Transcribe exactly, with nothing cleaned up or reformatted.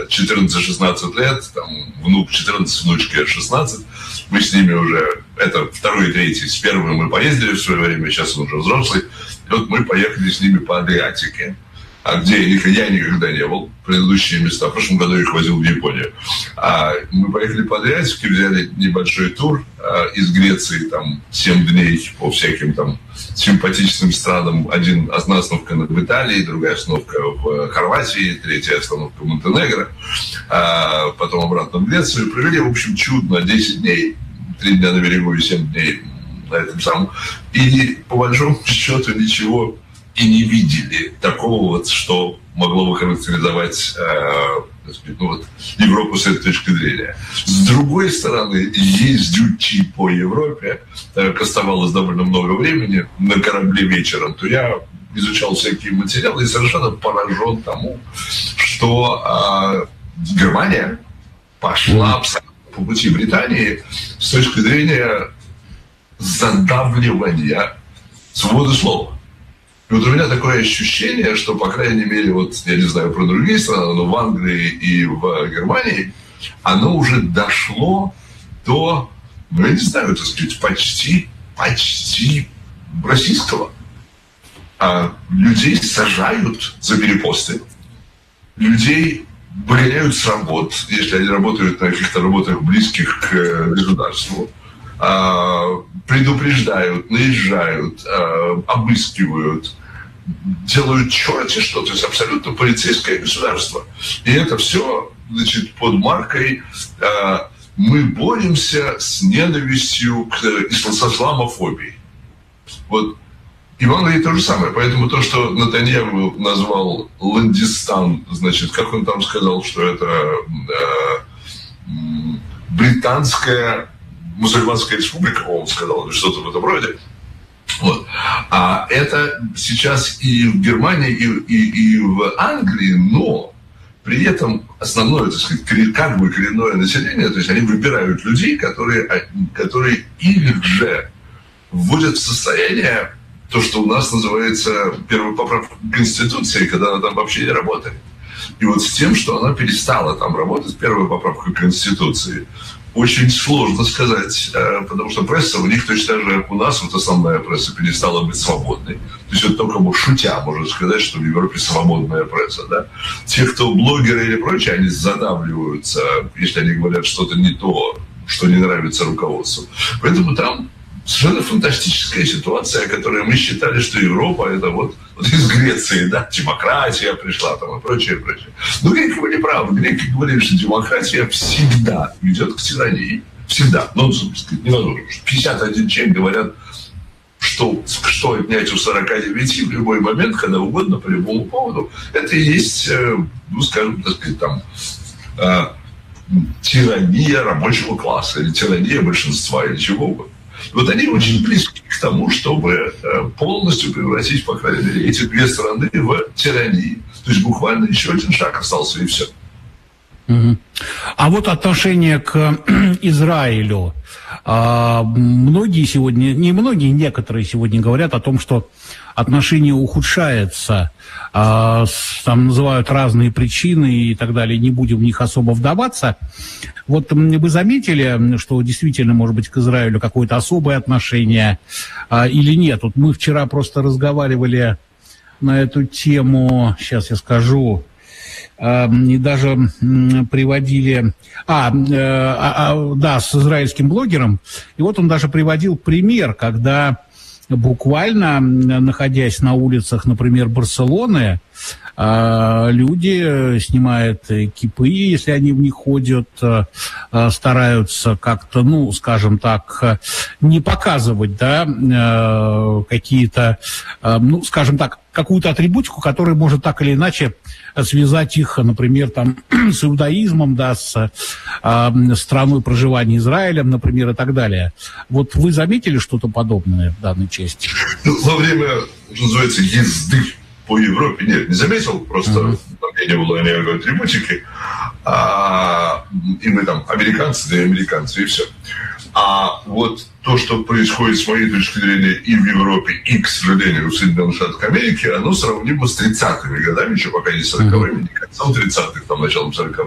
четырнадцать-шестнадцать лет, там, внук четырнадцать, внучка шестнадцать. Мы с ними уже, это второй и третий. С первым мы поездили в свое время, сейчас он уже взрослый. И вот мы поехали с ними по Адриатике, а где я никогда не был, предыдущие места. В прошлом году я их возил в Японию. А мы поехали по Адриатике, взяли небольшой тур а, из Греции, там, семь дней по всяким там симпатичным странам. Один, одна остановка в Италии, другая остановка в Хорватии, третья остановка в Монтенегро, а, потом обратно в Грецию. Провели, в общем, чудно, десять дней, три дня на берегу и семь дней на этом самом. И по большому счету ничего и не видели такого вот, что могло бы характеризовать э, так сказать, ну вот, Европу с этой точки зрения. С другой стороны, ездячи по Европе, так как оставалось довольно много времени на корабле вечером, то я изучал всякие материалы и совершенно поражен тому, что э, Германия пошла абсолютно по пути Британии с точки зрения задавливания свободы слова. И вот у меня такое ощущение, что, по крайней мере, вот я не знаю про другие страны, но в Англии и в Германии оно уже дошло до, ну, я не знаю, так сказать, почти, почти российского. А людей сажают за перепосты, людей выгоняют с работ, если они работают на каких-то работах, близких к государству, предупреждают, наезжают, обыскивают, делают черти что, то есть абсолютно полицейское государство. И это все, значит, под маркой «мы боремся с ненавистью к исламофобии». Вот. И в Англии то же самое. Поэтому то, что Нетаньяху назвал Ландистан, значит, как он там сказал, что это э, британская мусульманская республика, он сказал, или что-то в этом роде. Вот. А это сейчас и в Германии, и, и, и в Англии, но при этом основное, так сказать, как бы коренное население, то есть они выбирают людей, которые, которые их же вводят в состояние, то, что у нас называется первая поправка Конституции, когда она там вообще не работает. И вот с тем, что она перестала там работать, первая поправка Конституции, очень сложно сказать, потому что пресса у них точно так же, как у нас, вот основная пресса перестала быть свободной. То есть вот только бы шутя можно сказать, что в Европе свободная пресса, да. Те, кто блогеры или прочее, они задавливаются, если они говорят что-то не то, что не нравится руководству. Поэтому там совершенно фантастическая ситуация, которая мы считали, что Европа это вот, вот из Греции, да, демократия пришла там и прочее, прочее. Но греки были правы. Греки говорили, что демократия всегда ведет к тирании. Всегда. Ну, сказать, не надо. пятьдесят один человек говорят, что, что отнять у сорока девяти в любой момент, когда угодно, по любому поводу. Это и есть, ну, скажем, так сказать, там, тирания рабочего класса или тирания большинства или чего угодно. Вот они очень близки к тому, чтобы полностью превратить, по крайней мере, эти две страны в тирании. То есть буквально еще один шаг остался, и все. А вот отношение к Израилю. Многие сегодня, не многие, некоторые сегодня говорят о том, что отношение ухудшается. Там называют разные причины и так далее, не будем в них особо вдаваться. Вот вы заметили, что действительно, может быть, к Израилю какое-то особое отношение или нет? Вот мы вчера просто разговаривали на эту тему, сейчас я скажу, и даже приводили, а, а, да, с израильским блогером, и вот он даже приводил пример, когда буквально, находясь на улицах, например, Барселоны, люди снимают кипы, если они в них ходят, стараются как-то, ну, скажем так, не показывать, да, какие-то, ну, скажем так, какую-то атрибутику, которая может так или иначе связать их, например, там, с иудаизмом, да, с э, страной проживания Израилем, например, и так далее. Вот вы заметили что-то подобное в данной части? Ну, во время, что называется, езды по Европе, нет, не заметил, просто uh-huh. там не было никакой атрибутики, а, и мы там американцы, да и американцы, и все. А вот то, что происходит, с моей точки зрения, и в Европе, и, к сожалению, в Соединенных Штатах Америки, оно сравнимо с тридцатыми годами, еще пока не сороковыми, не концом тридцатых, там, началом сороковых.